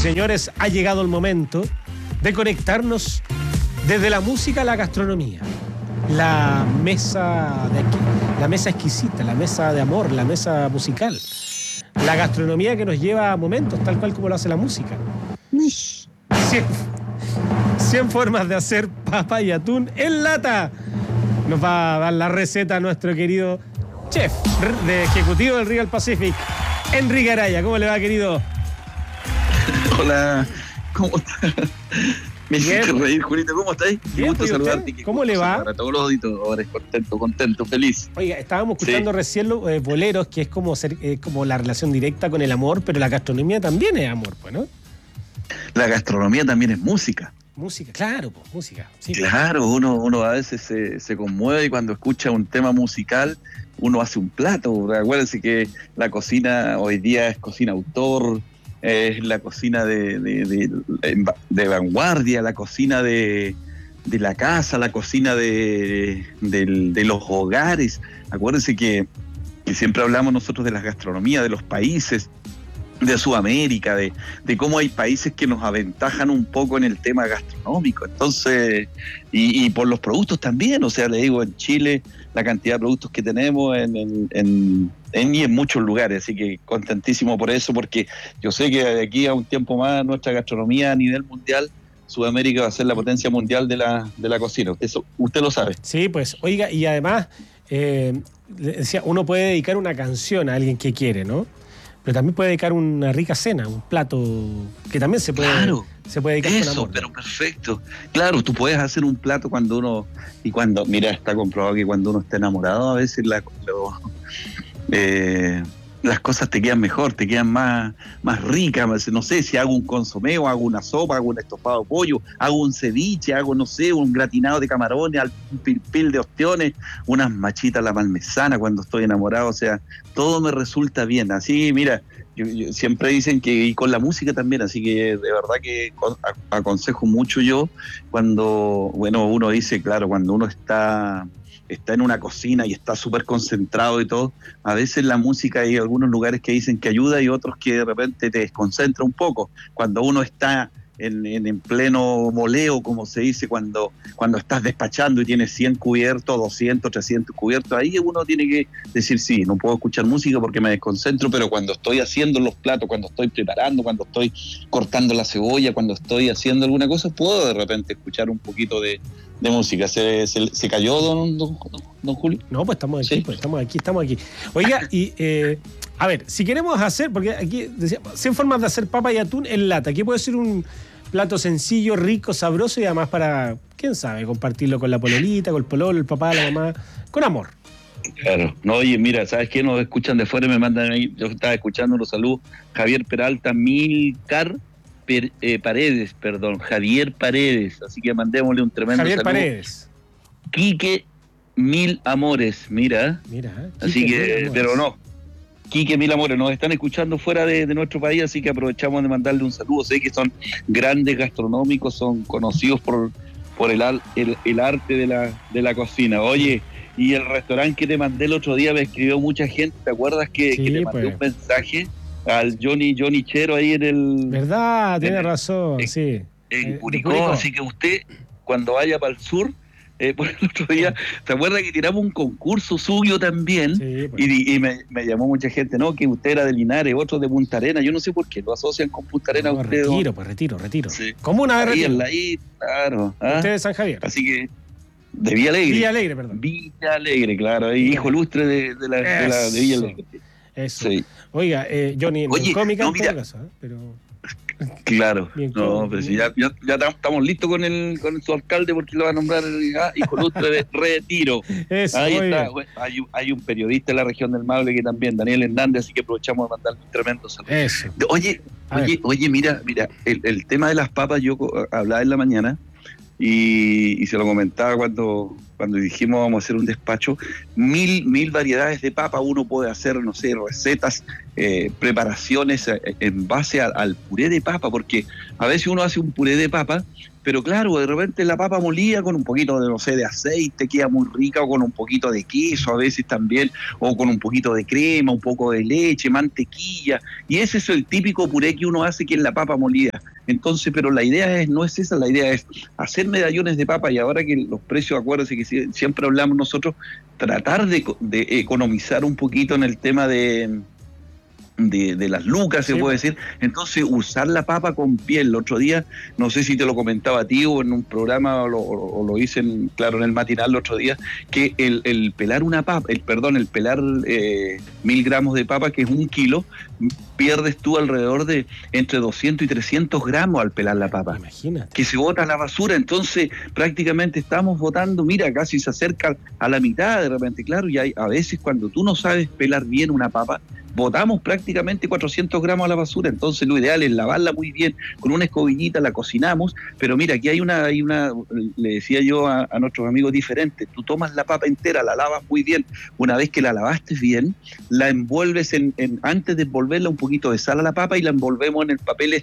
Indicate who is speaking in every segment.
Speaker 1: señores, ha llegado el momento de conectarnos desde la música a la gastronomía. La mesa de aquí, la mesa exquisita, la mesa de amor, la mesa musical. La gastronomía que nos lleva a momentos, tal cual como lo hace la música. 100 formas de hacer papa y atún en lata. Nos va a dar la receta nuestro querido chef de ejecutivo del Real Pacific, Enrique Araya. ¿Cómo le va, querido?
Speaker 2: Hola, ¿cómo estás? Me hiciste reír, Julito, ¿cómo estáis?
Speaker 1: Qué gusto
Speaker 2: saludarte.
Speaker 1: ¿Cómo le va?
Speaker 2: Para todos los auditores, contento, feliz.
Speaker 1: Oiga, estábamos escuchando recién los boleros, que es como la relación directa con el amor, pero la gastronomía también es amor, pues, ¿no?
Speaker 2: La gastronomía también es música.
Speaker 1: Música, claro, pues, música. Sí,
Speaker 2: claro, uno a veces se conmueve y cuando escucha un tema musical, uno hace un plato. Acuérdense que la cocina hoy día es cocina autor, es la cocina de vanguardia, la cocina de la casa, la cocina de los hogares. Acuérdense que siempre hablamos nosotros de las gastronomías de los países de Sudamérica, de cómo hay países que nos aventajan un poco en el tema gastronómico. Entonces, y por los productos también, o sea, le digo, en Chile la cantidad de productos que tenemos en muchos lugares, así que contentísimo por eso, porque yo sé que de aquí a un tiempo más nuestra gastronomía a nivel mundial, Sudamérica va a ser la potencia mundial de la cocina. Usted lo sabe.
Speaker 1: Sí, pues, oiga, y además, decía, uno puede dedicar una canción a alguien que quiere, ¿no? Pero también puede dedicar una rica cena, un plato que también se puede dedicar con amor.
Speaker 2: Pero perfecto. Claro, tú puedes hacer un plato cuando uno, mira, está comprobado que cuando uno está enamorado a veces las cosas te quedan mejor, te quedan más ricas. No sé, si hago un consomé o hago una sopa, hago un estofado de pollo, hago un ceviche, hago, no sé, un gratinado de camarones, un pilpil de ostiones, unas machitas a la parmesana cuando estoy enamorado. O sea, todo me resulta bien. Así, mira, yo siempre dicen que, y con la música también, así que de verdad que aconsejo mucho yo cuando, uno dice, claro, cuando uno está en una cocina y está súper concentrado y todo, a veces la música hay algunos lugares que dicen que ayuda y otros que de repente te desconcentra un poco. Cuando uno está en pleno moleo, como se dice, cuando estás despachando y tienes 100 cubiertos, 200, 300 cubiertos, ahí uno tiene que decir, sí, no puedo escuchar música porque me desconcentro, pero cuando estoy haciendo los platos, cuando estoy preparando, cuando estoy cortando la cebolla, cuando estoy haciendo alguna cosa, puedo de repente escuchar un poquito de música. ¿Se cayó don Julio?
Speaker 1: No, pues estamos aquí, ¿sí? Estamos aquí. Oiga, y a ver, si queremos hacer, porque aquí decíamos 100 formas de hacer papa y atún en lata. Aquí puede ser un plato sencillo, rico, sabroso y además para, quién sabe, compartirlo con la pololita, con el pololo, el papá, la mamá, con amor.
Speaker 2: Claro. No, oye, mira, ¿sabes qué? Nos escuchan de fuera y me mandan ahí. Yo estaba escuchando, los saludos. Javier Peralta, Javier Paredes, así que mandémosle un tremendo
Speaker 1: Javier
Speaker 2: saludo.
Speaker 1: Paredes.
Speaker 2: Quique Mil Amores, mira. Así que, pero no, Quique Mil Amores, nos están escuchando fuera de nuestro país, así que aprovechamos de mandarle un saludo. Sé que son grandes gastronómicos, son conocidos por el arte de la cocina. Oye, y el restaurante que te mandé el otro día me escribió mucha gente, ¿te acuerdas que te mandé un mensaje al Johnny Chero ahí en el...
Speaker 1: ¿Verdad? Tiene razón, sí.
Speaker 2: En Curicó, así que usted, cuando vaya para el sur, por el otro día, ¿te acuerdas que tiramos un concurso suyo también? Sí, pues. Y me llamó mucha gente, ¿no? Que usted era de Linares, otro de Punta Arenas. Yo no sé por qué lo asocian con Punta Arenas.
Speaker 1: No, retiro.
Speaker 2: Sí.
Speaker 1: ¿Cómo una vez retiro?
Speaker 2: Ahí, claro.
Speaker 1: Usted es de San Javier.
Speaker 2: Así que, de Villa Alegre. Villa Alegre, claro. Ahí, hijo lustre de Villa Alegre.
Speaker 1: Eso. Sí. Oiga, Johnny, cómica en todo caso, pero...
Speaker 2: Claro, no, pero si ya estamos listos con su alcalde porque lo va a nombrar hijo lustre de Retiro.
Speaker 1: Eso,
Speaker 2: ahí está. Bueno, hay un periodista en la región del Maule que también, Daniel Hernández, así que aprovechamos de mandarle un tremendo saludo.
Speaker 1: Eso.
Speaker 2: Oye, mira, el tema de las papas, yo hablaba en la mañana y se lo comentaba cuando cuando dijimos vamos a hacer un despacho, mil variedades de papa. Uno puede hacer, no sé, recetas, preparaciones en base al puré de papa, porque a veces uno hace un puré de papa, pero claro, de repente la papa molida con un poquito de, no sé, de aceite, queda muy rica, o con un poquito de queso a veces también, o con un poquito de crema, un poco de leche, mantequilla, y ese es el típico puré que uno hace, que es la papa molida. Entonces, pero la idea no es esa, la idea es hacer medallones de papa, y ahora que los precios, acuérdense que siempre hablamos nosotros, tratar de economizar un poquito en el tema de las lucas, se puede decir. Entonces, usar la papa con piel. El otro día, no sé si te lo comentaba a ti o en un programa, o lo hice en el matinal el otro día, que el pelar una papa, el pelar 1000 gramos de papa, que es 1 kilo, pierdes tú alrededor de entre 200 y 300 gramos al pelar la papa.
Speaker 1: Imagínate.
Speaker 2: Que se bota a la basura. Entonces, prácticamente estamos botando, mira, casi se acerca a la mitad de repente, claro, y a veces cuando tú no sabes pelar bien una papa, botamos prácticamente 400 gramos a la basura. Entonces lo ideal es lavarla muy bien, con una escobillita la cocinamos, pero mira, aquí hay una le decía yo a nuestros amigos diferentes, tú tomas la papa entera, la lavas muy bien, una vez que la lavaste bien, la envuelves antes de envolverla un poquito de sal a la papa, y la envolvemos en el papel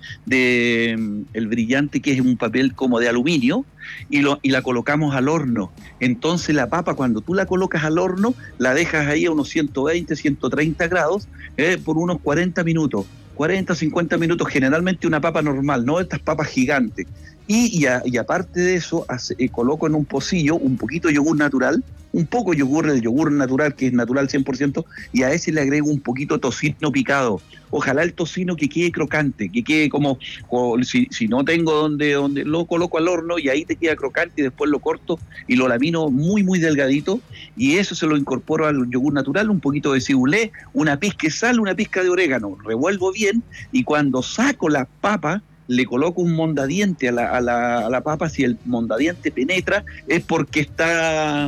Speaker 2: el brillante, que es un papel como de aluminio, y la colocamos al horno. Entonces la papa, cuando tú la colocas al horno, la dejas ahí a unos 120, 130 grados, por unos 40 minutos, 40, 50 minutos, generalmente una papa normal, no estas papas gigantes. Y aparte de eso, coloco en un pocillo un poquito de yogur natural, un poco el yogur natural, que es natural 100%, y a ese le agrego un poquito de tocino picado. Ojalá el tocino que quede crocante, que quede como si no tengo donde lo coloco al horno, y ahí te queda crocante, y después lo corto y lo lamino muy, muy delgadito, y eso se lo incorporo al yogur natural, un poquito de ciboulé, una pizca de sal, una pizca de orégano, revuelvo bien, y cuando saco la papa, le coloco un mondadiente a la papa. Si el mondadiente penetra, es porque está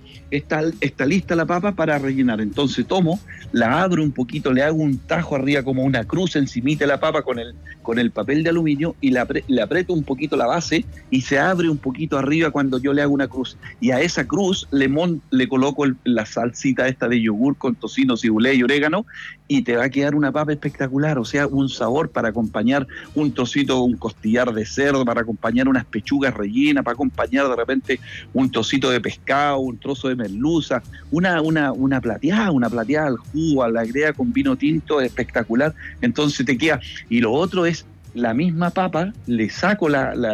Speaker 2: lista la papa para rellenar. Entonces tomo, la abro un poquito, le hago un tajo arriba como una cruz encimita de la papa con el papel de aluminio, y le aprieto un poquito la base, y se abre un poquito arriba cuando yo le hago una cruz, y a esa cruz le coloco la salsita esta de yogur con tocino, ciboulé y orégano, y te va a quedar una papa espectacular. O sea, un sabor para acompañar un trocito, un costillar de cerdo, para acompañar unas pechugas rellenas, para acompañar de repente un trocito de pescado, un trozo de merluza, una plateada al jugo, a la agrega con vino tinto, espectacular. Entonces te queda. Y lo otro es la misma papa, le saco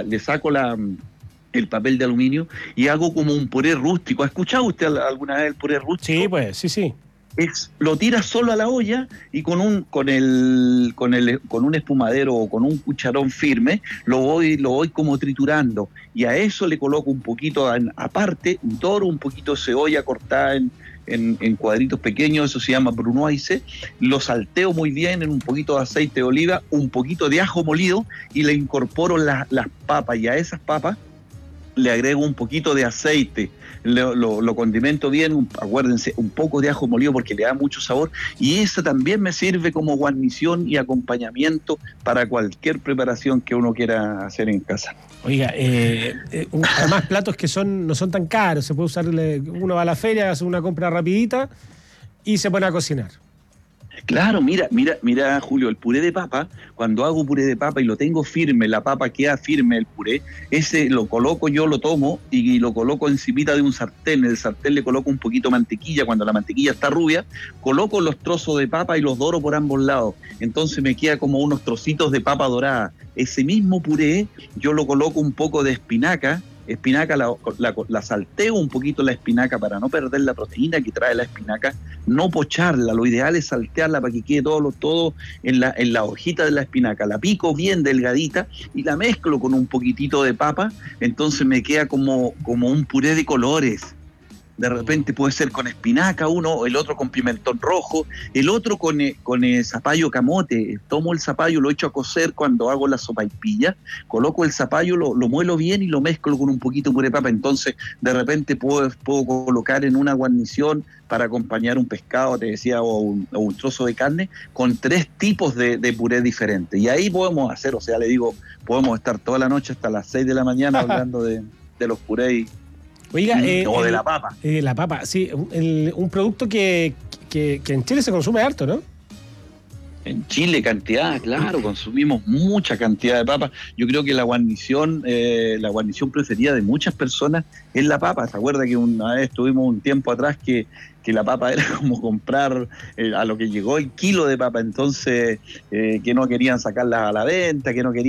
Speaker 2: el papel de aluminio, y hago como un puré rústico. ¿Ha escuchado usted alguna vez el puré rústico?
Speaker 1: Sí, pues, sí.
Speaker 2: Lo tiras solo a la olla, y con un espumadero o con un cucharón firme lo voy como triturando, y a eso le coloco un poquito aparte, un toro, un poquito de cebolla cortada en cuadritos pequeños, eso se llama brunoise, lo salteo muy bien en un poquito de aceite de oliva, un poquito de ajo molido, y le incorporo las papas, y a esas papas le agrego un poquito de aceite, lo condimento bien, acuérdense, un poco de ajo molido porque le da mucho sabor, y eso también me sirve como guarnición y acompañamiento para cualquier preparación que uno quiera hacer en casa.
Speaker 1: Oiga, además platos que no son tan caros, se puede usar, uno va a la feria, hace una compra rapidita y se pone a cocinar.
Speaker 2: Claro, mira, Julio, el puré de papa, cuando hago puré de papa y lo tengo firme, la papa queda firme, el puré, ese lo coloco, yo lo tomo y lo coloco encimita de un sartén. En el sartén le coloco un poquito de mantequilla, cuando la mantequilla está rubia, coloco los trozos de papa y los doro por ambos lados. Entonces me queda como unos trocitos de papa dorada. Ese mismo puré yo lo coloco un poco de espinaca, la salteo un poquito la espinaca para no perder la proteína que trae la espinaca, no pocharla, lo ideal es saltearla para que quede todo en la hojita de la espinaca, la pico bien delgadita y la mezclo con un poquitito de papa, entonces me queda como un puré de colores. De repente puede ser con espinaca uno, el otro con pimentón rojo, el otro con zapallo camote. Tomo el zapallo, lo echo a cocer cuando hago la sopaipilla, coloco el zapallo, lo muelo bien y lo mezclo con un poquito de puré de papa. Entonces de repente puedo colocar en una guarnición para acompañar un pescado, te decía, o un trozo de carne, con 3 tipos de puré diferentes. Y ahí podemos hacer, podemos estar toda la noche hasta las 6 de la mañana hablando de los purés.
Speaker 1: Oiga,
Speaker 2: o de la papa.
Speaker 1: La papa, sí, un producto que en Chile se consume harto, ¿no?
Speaker 2: En Chile cantidad, claro, consumimos mucha cantidad de papa. Yo creo que la guarnición preferida de muchas personas es la papa. ¿Se acuerda que una vez tuvimos un tiempo atrás que la papa era como comprar a lo que llegó el kilo de papa? Entonces, que no querían sacarla a la venta, que no querían